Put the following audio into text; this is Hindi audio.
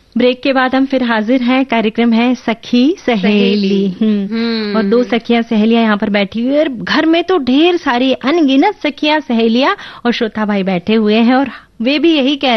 ब्रेक के बाद हम फिर हाजिर हैं। कार्यक्रम है सखी सहेली। और दो सखियां सहेलियां यहाँ पर बैठी हुई है और घर में तो ढेर सारी अनगिनत सखियां सहेलियां और श्रोता भाई बैठे हुए हैं और वे भी यही कह